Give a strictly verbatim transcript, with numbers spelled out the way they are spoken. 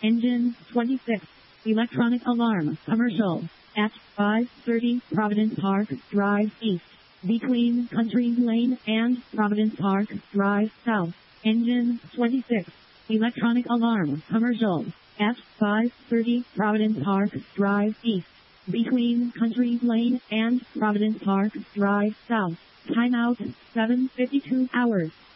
Engine twenty-six. Electronic alarm. Commercial. At five thirty Providence Park Drive East. Between Country Lane and Providence Park Drive South. Engine twenty-six. Electronic alarm. Commercial. At five thirty Providence Park Drive East. Between Country Lane and Providence Park Drive South. Timeout seven fifty-two hours.